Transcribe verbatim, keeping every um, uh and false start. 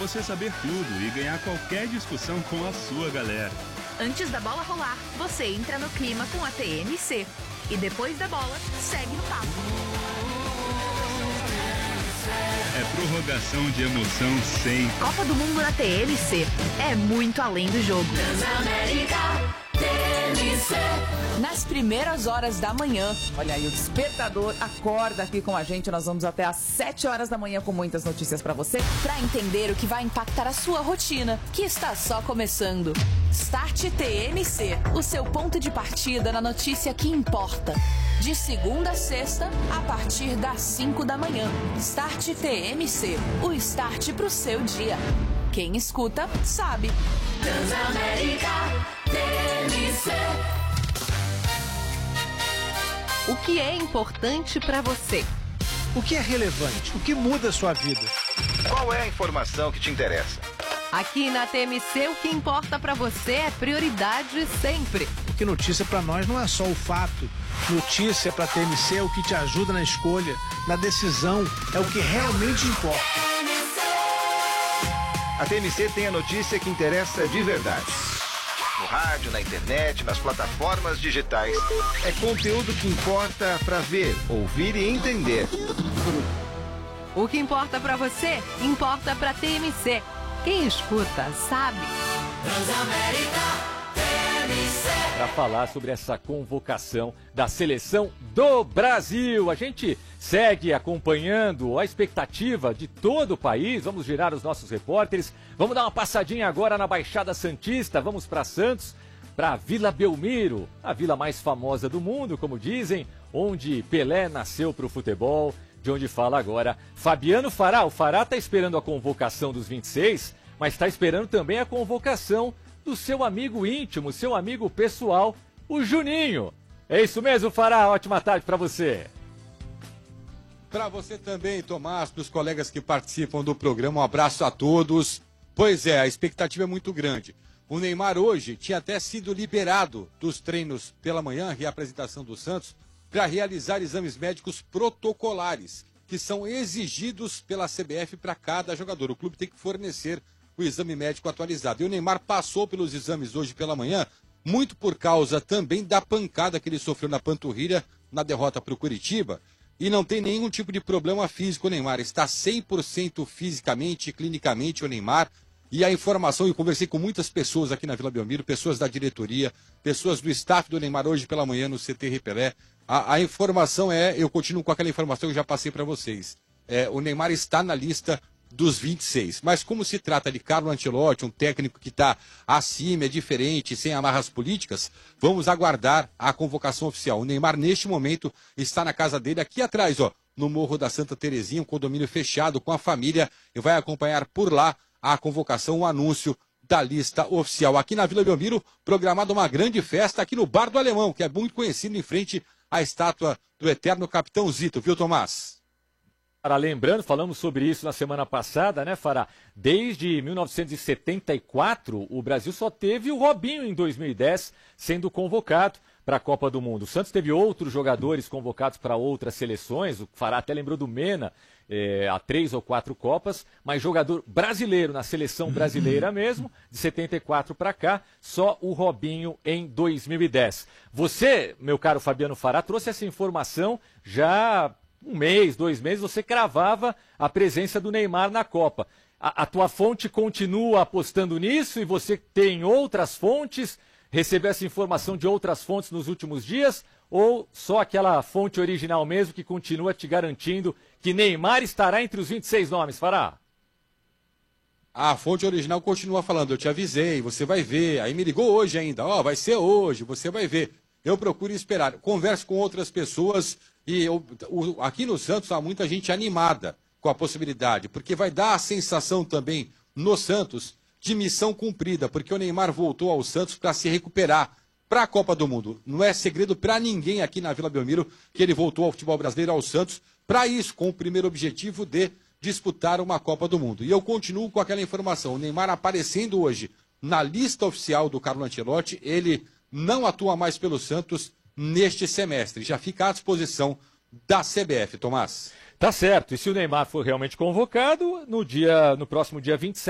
você saber tudo e ganhar qualquer discussão com a sua galera. Antes da bola rolar, você entra no clima com a T M C. E depois da bola, segue no papo. É prorrogação de emoção sempre. Copa do Mundo na T M C. É muito além do jogo. Transamérica T M C. Nas primeiras horas da manhã, olha aí, o despertador acorda aqui com a gente. Nós vamos até às sete horas da manhã com muitas notícias pra você, pra entender o que vai impactar a sua rotina, que está só começando. Start T M C, o seu ponto de partida na notícia que importa. De segunda a sexta, a partir das cinco da manhã. Start T M C, o start pro seu dia. Quem escuta, sabe. Transamérica T M C. O que é importante para você? O que é relevante? O que muda a sua vida? Qual é a informação que te interessa? Aqui na T M C, o que importa para você é prioridade sempre. Porque notícia para nós não é só o fato. Notícia para a T M C é o que te ajuda na escolha, na decisão, é o que realmente importa. A T M C tem a notícia que interessa de verdade. No rádio, na internet, nas plataformas digitais. É conteúdo que importa para ver, ouvir e entender. O que importa para você, importa para a T M C. Quem escuta, sabe. Transamérica T M C. Para falar sobre essa convocação da seleção do Brasil. A gente segue acompanhando a expectativa de todo o país. Vamos girar os nossos repórteres. Vamos dar uma passadinha agora na Baixada Santista. Vamos para Santos, para Vila Belmiro, a vila mais famosa do mundo, como dizem, onde Pelé nasceu para o futebol, de onde fala agora Fabiano Fará. O Fará está esperando a convocação dos vinte e seis, mas está esperando também a convocação do seu amigo íntimo, seu amigo pessoal, o Juninho. É isso mesmo, Fará? Ótima tarde para você. Para você também, Tomás, para os colegas que participam do programa, um abraço a todos. Pois é, a expectativa é muito grande. O Neymar hoje tinha até sido liberado dos treinos pela manhã, reapresentação do Santos, para realizar exames médicos protocolares, que são exigidos pela C B F para cada jogador. O clube tem que fornecer o exame médico atualizado. E o Neymar passou pelos exames hoje pela manhã, muito por causa também da pancada que ele sofreu na panturrilha na derrota para o Curitiba. E não tem nenhum tipo de problema físico o Neymar. Está cem por cento fisicamente, clinicamente o Neymar. E a informação, eu conversei com muitas pessoas aqui na Vila Belmiro, pessoas da diretoria, pessoas do staff do Neymar hoje pela manhã no C T Repelé. A, a informação é, eu continuo com aquela informação que eu já passei para vocês. É, o Neymar está na lista dos vinte e seis. Mas como se trata de Carlo Ancelotti, um técnico que está acima, é diferente, sem amarras políticas, vamos aguardar a convocação oficial. O Neymar, neste momento, está na casa dele, aqui atrás, ó, no Morro da Santa Terezinha, um condomínio fechado com a família, e vai acompanhar por lá a convocação, o anúncio da lista oficial. Aqui na Vila Belmiro, programada uma grande festa aqui no Bar do Alemão, que é muito conhecido em frente à estátua do eterno Capitão Zito, viu, Tomás? Fará, lembrando, falamos sobre isso na semana passada, né, Fará? Desde mil novecentos e setenta e quatro, o Brasil só teve o Robinho em dois mil e dez sendo convocado para a Copa do Mundo. O Santos teve outros jogadores convocados para outras seleções, o Fará até lembrou do Mena, é, há três ou quatro Copas, mas jogador brasileiro na seleção brasileira mesmo, de setenta e quatro para cá, só o Robinho em dois mil e dez. Você, meu caro Fabiano Fará, trouxe essa informação já um mês, dois meses, você cravava a presença do Neymar na Copa. A, a tua fonte continua apostando nisso e você tem outras fontes? Recebeu essa informação de outras fontes nos últimos dias? Ou só aquela fonte original mesmo que continua te garantindo que Neymar estará entre os vinte e seis nomes, Fará? A fonte original continua falando, eu te avisei, você vai ver. Aí me ligou hoje ainda, ó, oh, vai ser hoje, você vai ver. Eu procuro esperar, converso com outras pessoas e eu, o, aqui no Santos há muita gente animada com a possibilidade, porque vai dar a sensação também no Santos de missão cumprida, porque o Neymar voltou ao Santos para se recuperar para a Copa do Mundo. Não é segredo para ninguém aqui na Vila Belmiro que ele voltou ao futebol brasileiro, ao Santos, para isso, com o primeiro objetivo de disputar uma Copa do Mundo. E eu continuo com aquela informação, o Neymar aparecendo hoje na lista oficial do Carlo Ancelotti, ele não atua mais pelo Santos neste semestre, já fica à disposição da C B F, Tomás. Tá certo, e se o Neymar for realmente convocado, no, dia, no próximo dia vinte e sete,